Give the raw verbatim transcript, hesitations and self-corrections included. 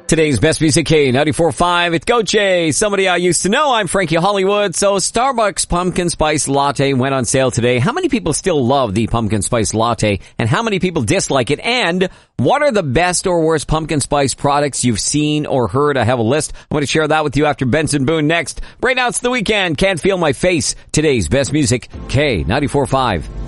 Today's best music, K ninety-four point five. It's Goche, somebody I used to know. I'm Frankie Hollywood. So Starbucks Pumpkin Spice Latte went on sale today. How many people still love the Pumpkin Spice Latte? And how many people dislike it? And what are the best or worst pumpkin spice products you've seen or heard? I have a list. I'm going to share that with you after Benson Boone next. Right now it's the weekend. Can't Feel My Face. Today's best music, K ninety-four point five.